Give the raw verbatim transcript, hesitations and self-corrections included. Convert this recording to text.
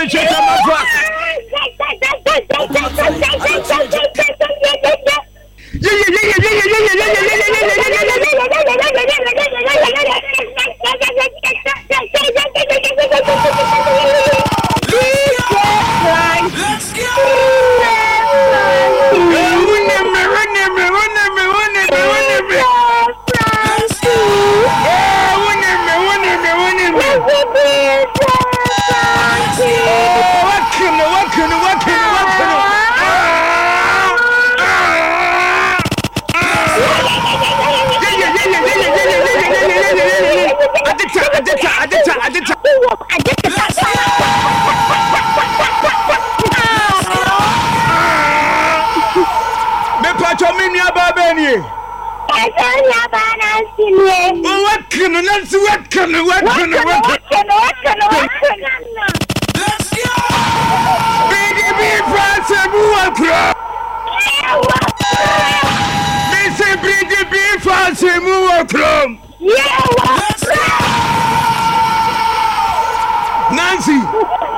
me check my fuck. What can I do? What can I what can I what can I what can I what can I let's go! Baby, be France and walk up! Mister Baby, be France and walk up! Yeah, let's go! Nancy!